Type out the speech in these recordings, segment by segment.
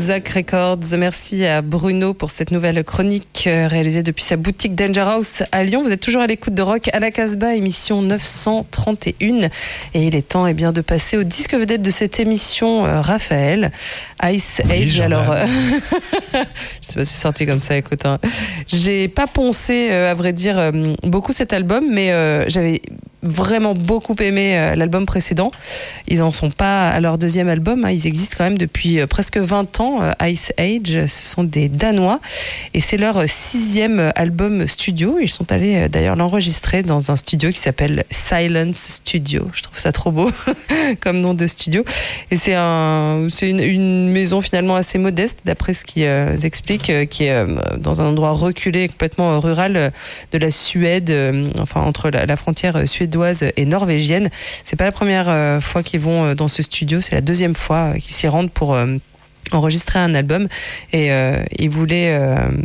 Zach Records. Merci à Bruno pour cette nouvelle chronique réalisée depuis sa boutique Danger House à Lyon. Vous êtes toujours à l'écoute de Rock à la Casbah, émission 931. Et il est temps de passer au disque vedette de cette émission, Raphaël, Ice Age. Alors, je sais pas si c'est sorti comme ça, écoute. J'ai pas poncé, à vrai dire, beaucoup cet album, mais j'avais vraiment beaucoup aimé l'album précédent. Ils en sont pas à leur deuxième album, ils existent quand même depuis presque 20 ans. Ice Age, ce sont des Danois et c'est leur 6e album studio. Ils sont allés d'ailleurs l'enregistrer dans un studio qui s'appelle Silence Studio. Je trouve ça trop beau comme nom de studio. Et c'est une maison finalement assez modeste d'après ce qu'ils expliquent, qui est dans un endroit reculé, complètement rural de la Suède, entre la frontière suédoise et norvégienne. C'est pas la première fois qu'ils vont dans ce studio, c'est la deuxième fois qu'ils s'y rendent pour enregistrer un album et ils voulaient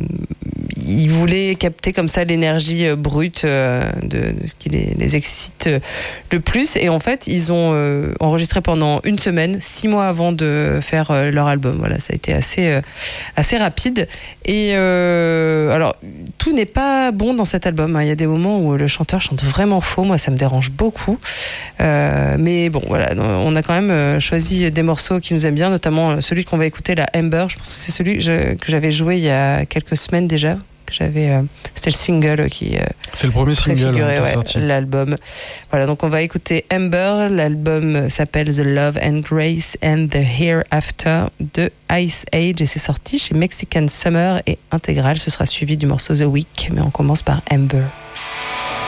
capter comme ça l'énergie brute de ce qui les excite le plus. Et en fait, ils ont enregistré pendant une semaine, 6 mois avant de faire leur album. Voilà, ça a été assez rapide. Et alors, tout n'est pas bon dans cet album. Il y a des moments où le chanteur chante vraiment faux. Moi, ça me dérange beaucoup. Mais bon, voilà, on a quand même choisi des morceaux qui nous aiment bien, notamment celui qu'on va écouter, la Amber. Je pense que c'est celui que j'avais joué il y a quelques semaines déjà. C'était le single qui c'est le premier single qui est sorti. L'album. Voilà, donc on va écouter Amber. L'album s'appelle The Love and Grace and the Hereafter de Ice Age et c'est sorti chez Mexican Summer et intégral. Ce sera suivi du morceau The Week, mais on commence par Amber.